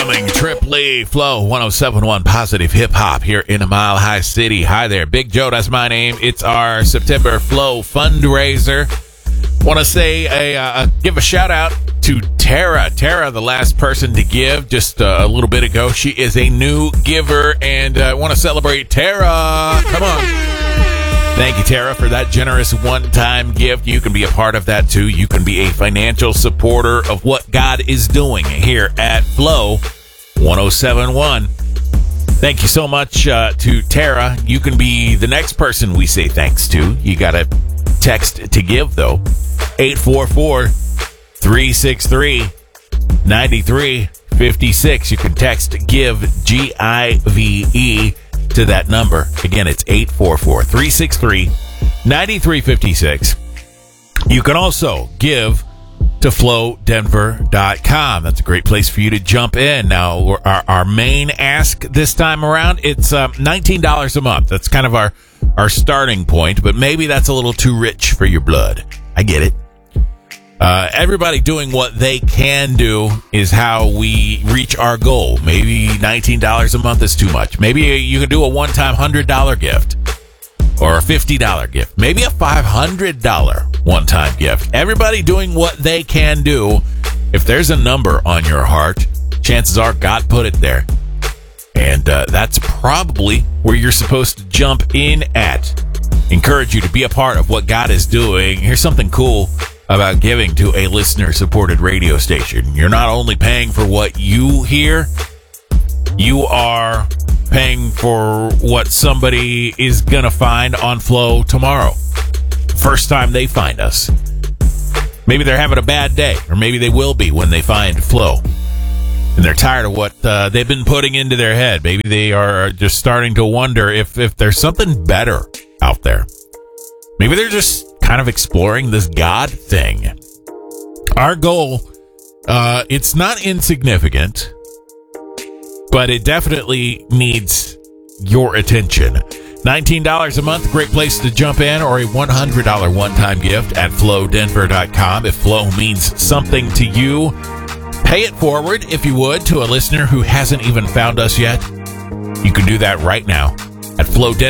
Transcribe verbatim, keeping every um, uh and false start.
Triply Flow one oh seven point one Positive Hip Hop here in a Mile High City. Hi there, Big Joe, that's my name. It's our September Flow fundraiser. Want to say a uh, give a shout out to Tara. Tara, the last person to give just uh, a little bit ago. She is a new giver, and I uh, want to celebrate Tara. Come on. Thank you, Tara, for that generous one-time gift. You can be a part of that, too. You can be a financial supporter of what God is doing here at Flow one oh seven point one. Thank you so much uh, to Tara. You can be the next person we say thanks to. You got to text to give, though. eight four four, three six three, nine three five six. You can text GIVE, G I V E, to that number. Again, it's eight four four, three six three, nine three five six. You can also give to flow denver dot com. That's a great place for you to jump in. Now, our, our main ask this time around, it's um, nineteen dollars a month. That's kind of our, our starting point, but maybe that's a little too rich for your blood. I get it. Uh, everybody doing what they can do is how we reach our goal. Maybe nineteen dollars a month is too much. Maybe you can do a one-time one hundred dollars gift or a fifty dollars gift. Maybe a five hundred dollars one-time gift. Everybody doing what they can do. If there's a number on your heart, chances are God put it there. And uh, that's probably where you're supposed to jump in at. Encourage you to be a part of what God is doing. Here's something cool about giving to a listener-supported radio station. You're not only paying for what you hear, you are paying for what somebody is going to find on Flow tomorrow. First time they find us. Maybe they're having a bad day, or maybe they will be when they find Flow. And they're tired of what uh, they've been putting into their head. Maybe they are just starting to wonder if, if there's something better out there. Maybe they're just kind of exploring this God thing. Our goal, uh, it's not insignificant, but it definitely needs your attention. nineteen dollars a month, great place to jump in, or a one hundred dollars one-time gift at flow denver dot com. If Flow means something to you, pay it forward, if you would, to a listener who hasn't even found us yet. You can do that right now at flow denver